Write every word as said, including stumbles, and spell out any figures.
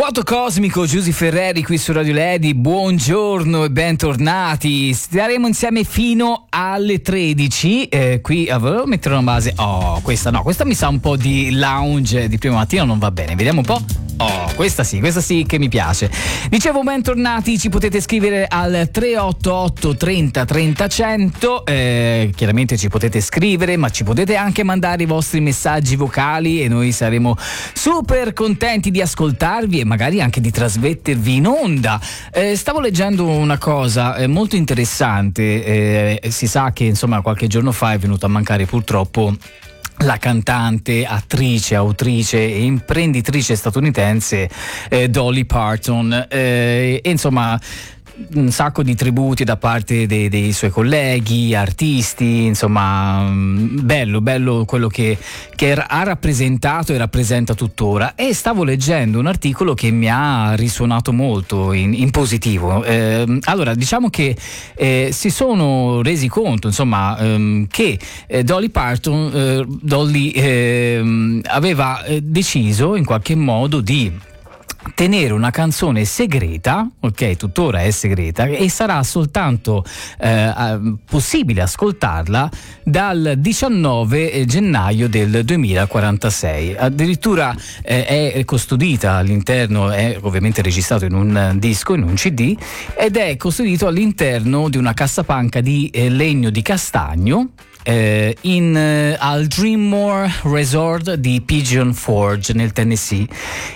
Vuoto Cosmico, Giusy Ferreri qui su Radio Lady, buongiorno e bentornati. Staremo insieme fino alle tredici. Eh, qui eh, volevo mettere una base. Oh, questa no, questa mi sa un po' di lounge di prima mattina, non va bene. Vediamo un po'. Oh, questa sì, questa sì che mi piace. Dicevo bentornati, ci potete scrivere al tre otto otto trenta trenta cento, eh, chiaramente ci potete scrivere, ma ci potete anche mandare i vostri messaggi vocali e noi saremo super contenti di ascoltarvi e magari anche di trasmettervi in onda. Eh, stavo leggendo una cosa eh, molto interessante, eh, si sa che insomma qualche giorno fa è venuto a mancare purtroppo la cantante, attrice, autrice e imprenditrice statunitense eh, Dolly Parton, eh, e insomma un sacco di tributi da parte dei, dei suoi colleghi, artisti, insomma bello, bello quello che, che ha rappresentato e rappresenta tuttora. E stavo leggendo un articolo che mi ha risuonato molto in, in positivo. Eh, allora diciamo che eh, si sono resi conto insomma ehm, che eh, Dolly Parton eh, Dolly eh, aveva eh, deciso in qualche modo di tenere una canzone segreta, ok, tuttora è segreta, e sarà soltanto eh, possibile ascoltarla dal diciannove gennaio del duemilaquarantasei. Addirittura eh, è custodita all'interno, è ovviamente registrato in un disco, in un C D, ed è custodito all'interno di una cassapanca di eh, legno di castagno Eh, in, eh, al Dreammore Resort di Pigeon Forge nel Tennessee.